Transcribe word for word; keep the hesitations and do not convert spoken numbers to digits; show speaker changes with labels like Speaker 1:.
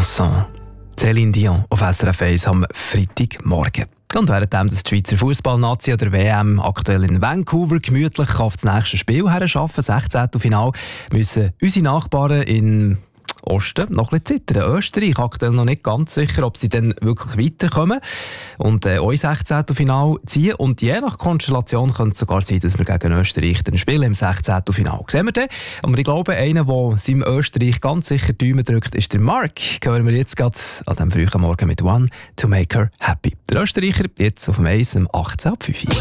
Speaker 1: Chanson. Céline Dion auf S R F eins am Freitagmorgen. Und währenddem die Schweizer Fußballnazi oder W M aktuell in Vancouver gemütlich auf das nächste Spiel herarbeiten, sechzehnten Finale, müssen unsere Nachbarn in Osten noch ein bisschen zittern. Österreich aktuell noch nicht ganz sicher, ob sie dann wirklich weiterkommen und äh, auch ins sechzehnten Finale ziehen. Und je nach Konstellation könnte es sogar sein, dass wir gegen Österreich dann spielen im sechzehnten Finale. Sehen wir dann. Aber ich glaube, einer, der seinem Österreich ganz sicher die Daumen drückt, ist der Mark. Hören wir jetzt gerade an diesem frühen Morgen mit «One to make her happy». Der Österreicher jetzt auf dem Eis um achtzehn Uhr fünf.